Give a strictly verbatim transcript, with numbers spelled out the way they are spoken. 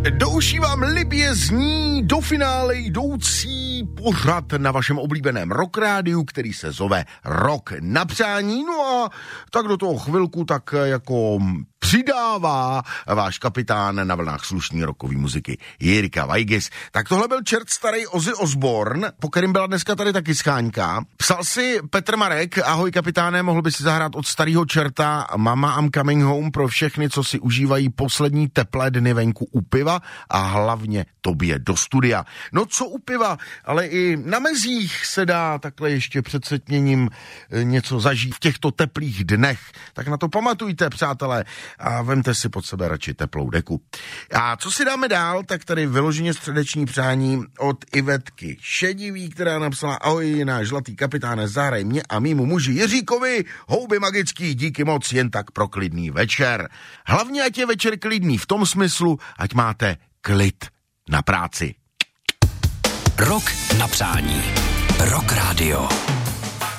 Do uší vám libě zní do finále jdoucí pořad na vašem oblíbeném rock rádiu, který se zove Rock na přání. No a tak do toho chvilku tak jako přidává váš kapitán na vlnách slušný rockový muziky Jirka Weigis. Tak tohle byl čert starý Ozzy Osbourne, po kterým byla dneska tady taky scháňka. Psal si Petr Marek: ahoj kapitáne, mohl by si zahrát od starého čerta Mama I'm Coming Home pro všechny, co si užívají poslední teplé dny venku u piva a hlavně tobě do studia. No co u piva, ale i na mezích se dá takhle ještě před setměním něco zažít v těchto teplých dnech. Tak na to pamatujte, přátelé, a vemte si pod sebe radši teplou deku. A co si dáme dál, tak tady vyloženě středeční přání od Ivetky Šedivý, která napsala: ahoj, náš zlatý kapitáne, zahraj mě a mýmu muži Jiříkovi houby magický, díky moc, jen tak pro klidný večer. Hlavně ať je večer klidný v tom smyslu, ať máte klid na práci. Rock na přání. Rock Radio.